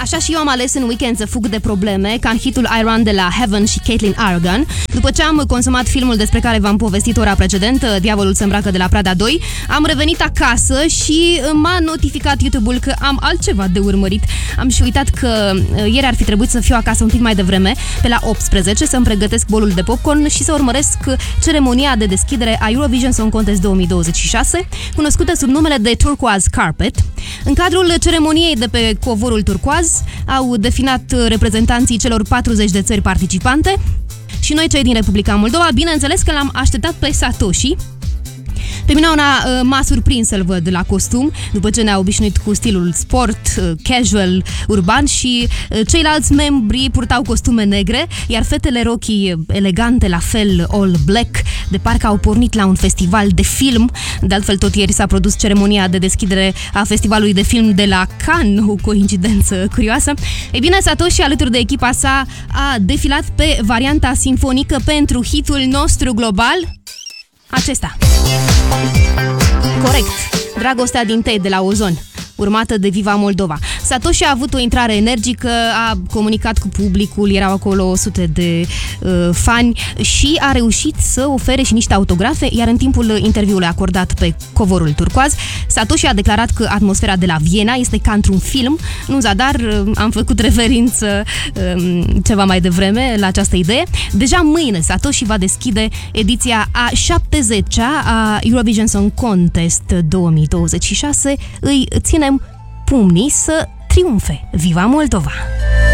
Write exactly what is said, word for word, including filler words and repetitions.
Așa și eu am ales în weekend să fug de probleme, ca în hitul I Run de la Heaven și Caitlin Aragon. După ce am consumat filmul despre care v-am povestit ora precedentă, Diavolul se îmbracă de la Prada doi, am revenit acasă și m-a notificat YouTube-ul că am altceva de urmărit. Am și uitat că ieri ar fi trebuit să fiu acasă un pic mai devreme, pe la optsprezece, să-mi pregătesc bolul de popcorn și să urmăresc ceremonia de deschidere a Eurovision Song Contest două mii douăzeci și șase, cunoscută sub numele de Turquoise Carpet. În cadrul ceremoniei de pe covorul turcoaz au defilat reprezentanții celor patruzeci de țări participante și noi, cei din Republica Moldova, bineînțeles că l-am așteptat pe Satoshi. Pe mine una m-a surprins să-l văd la costum, după ce ne-a obișnuit cu stilul sport, casual, urban și ceilalți membri purtau costume negre, iar fetele rochii elegante, la fel, all black, de parcă au pornit la un festival de film. De altfel, tot ieri s-a produs ceremonia de deschidere a festivalului de film de la Cannes, o coincidență curioasă. Ei bine, Satoshi, alături de echipa sa, a defilat pe varianta simfonică pentru hitul nostru global, acesta. Corect, Dragostea din tei de la Ozon, urmată de Viva Moldova. Satoshi a avut o intrare energică, a comunicat cu publicul, erau acolo o sută de uh, fani și a reușit să ofere și niște autografe, iar în timpul interviului acordat pe covorul turcoaz, Satoshi a declarat că atmosfera de la Viena este ca într-un film. Nu zadar, uh, am făcut referință uh, ceva mai devreme la această idee. Deja mâine Satoshi va deschide ediția a șaptezecea a Eurovision Song Contest două mii douăzeci și șase. Îi ținem pumnii să triumfe. Viva Moldova!